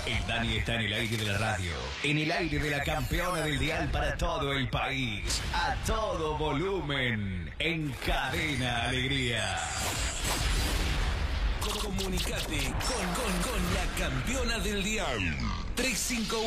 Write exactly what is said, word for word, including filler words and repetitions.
El Dani está en el aire de la radio, en el aire de la campeona del dial para todo el país, a todo volumen, en Cadena Alegría. Comunicate con, con, con la campeona del dial. tres cinco